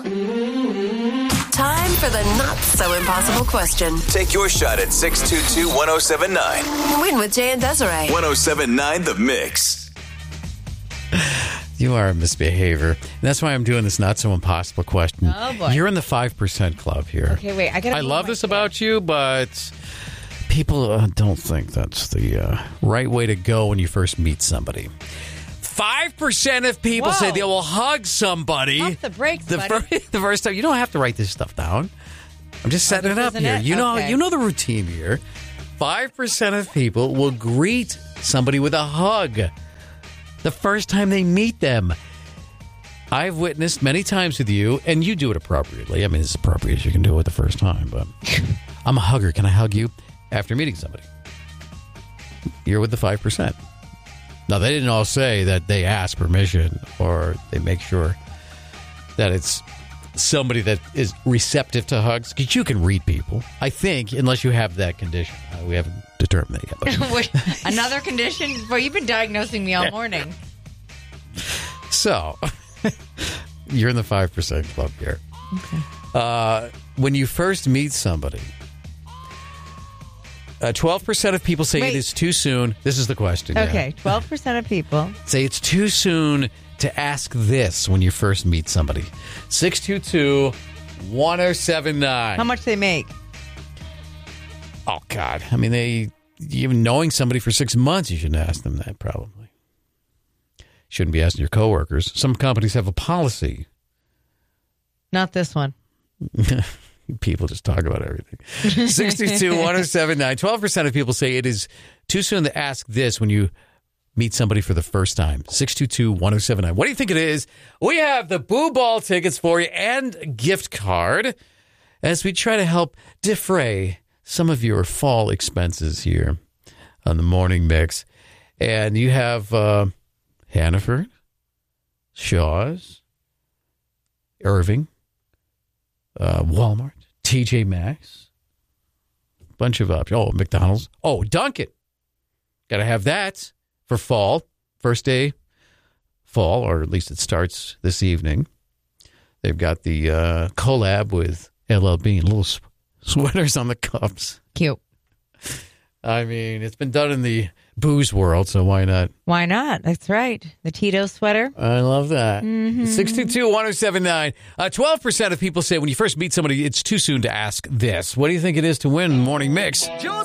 Time for the not-so-impossible question. Take your shot at 622-1079. Win with Jay and Desiree. 1079 The Mix. You are a misbehavior. And that's why I'm doing this not-so-impossible question. Oh, boy. You're in the 5% club here. Okay, wait. I love this about you, but people don't think that's the right way to go when you first meet somebody. 5% of people say they will hug somebody. Pump the brakes, buddy. The first time. You don't have to write this stuff down. I'm just setting it up here. You know the routine here. 5% of people will greet somebody with a hug the first time they meet them. I've witnessed many times with you, and you do it appropriately. I mean, it's as appropriate as you can do it the first time, but I'm a hugger. Can I hug you after meeting somebody? You're with the 5%. Now, they didn't all say that they ask permission or they make sure that it's somebody that is receptive to hugs. Because you can read people, I think, unless you have that condition. We haven't determined that yet. But. Another condition? Well, you've been diagnosing me all morning. So, you're in the 5% club here. Okay. When you first meet somebody, 12% of people say it is too soon. This is the question. Okay, 12% of people say it's too soon to ask this when you first meet somebody. 622-1079. How much they make? Oh, God. I mean, even knowing somebody for 6 months, you shouldn't ask them that, probably. Shouldn't be asking your coworkers. Some companies have a policy. Not this one. People just talk about everything. 622-1079. 12% of people say it is too soon to ask this when you meet somebody for the first time. 622-1079. What do you think it is? We have the Boo Ball tickets for you and a gift card as we try to help defray some of your fall expenses here on the Morning Mix. And you have Hannaford, Shaw's, Irving, Walmart, TJ Maxx, bunch of options. Oh, McDonald's. Oh, Dunkin'. Got to have that for fall. First day fall, or at least it starts this evening. They've got the collab with LL Bean, little sweaters on the cups. Cute. I mean, it's been done in the booze world, so why not? Why not? That's right. The Tito sweater. I love that. 622-1079. 12% of people say when you first meet somebody, it's too soon to ask this. What do you think it is to win Morning Mix?